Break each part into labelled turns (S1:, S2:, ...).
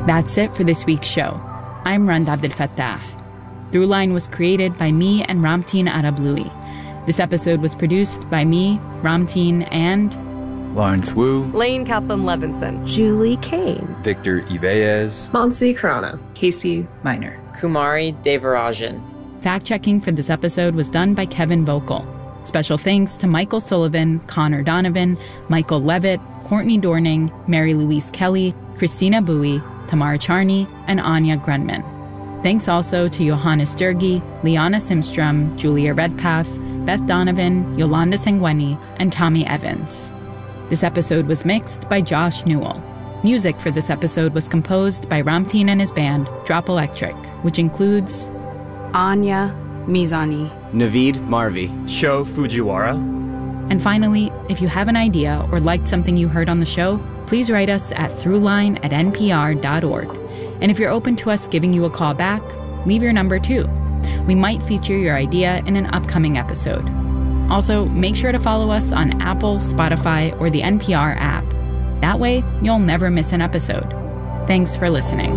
S1: That's it for this week's show. I'm Rand Abdel Fattah. Throughline was created by me and Ramtin Arablouei. This episode was produced by me, Ramtin, and
S2: Lawrence Wu,
S3: Lane Kaplan-Levinson,
S4: Julie Kane,
S2: Victor Iveyes,
S4: Monsi Carano,
S5: Casey Minor,
S6: Kumari Devarajan.
S1: Fact-checking for this episode was done by Kevin Vogel. Special thanks to Michael Sullivan, Connor Donovan, Michael Levitt, Courtney Dorning, Mary Louise Kelly, Christina Bowie, Tamara Charney, and Anya Grunman. Thanks also to Johannes Durgi, Liana Simstrom, Julia Redpath, Beth Donovan, Yolanda Sangweni, and Tommy Evans. This episode was mixed by Josh Newell. Music for this episode was composed by Ramtin and his band, Drop Electric, which includes
S7: Anya Mizani,
S8: Naveed Marvi,
S9: Sho Fujiwara.
S1: And finally, if you have an idea or liked something you heard on the show, please write us at throughline@npr.org. And if you're open to us giving you a call back, leave your number too. We might feature your idea in an upcoming episode. Also, make sure to follow us on Apple, Spotify, or the NPR app. That way, you'll never miss an episode. Thanks for listening.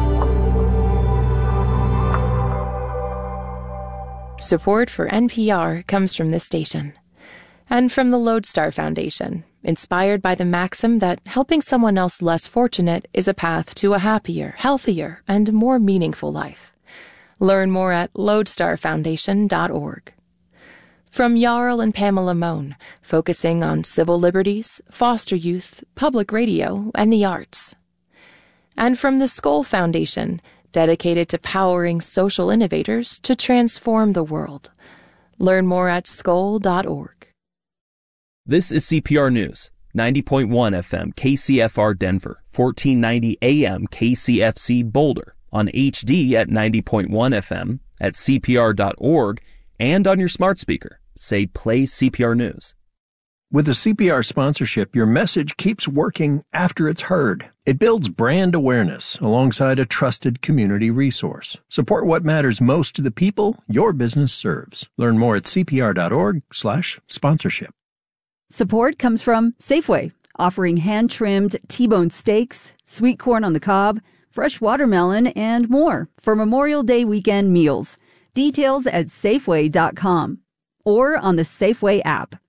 S10: Support for NPR comes from this station and from the Lodestar Foundation, inspired by the maxim that helping someone else less fortunate is a path to a happier, healthier, and more meaningful life. Learn more at lodestarfoundation.org. From Jarl and Pamela Mohn, focusing on civil liberties, foster youth, public radio, and the arts. And from the Skoll Foundation, dedicated to powering social innovators to transform the world. Learn more at skoll.org.
S11: This is CPR News, 90.1 FM KCFR Denver, 1490 AM KCFC Boulder, on HD at 90.1 FM, at CPR.org, and on your smart speaker. Say play CPR News.
S12: With a CPR sponsorship, your message keeps working after it's heard. It builds brand awareness alongside a trusted community resource. Support what matters most to the people your business serves. Learn more at cpr.org/sponsorship.
S13: Support comes from Safeway, offering hand-trimmed T-bone steaks, sweet corn on the cob, fresh watermelon, and more for Memorial Day weekend meals. Details at Safeway.com or on the Safeway app.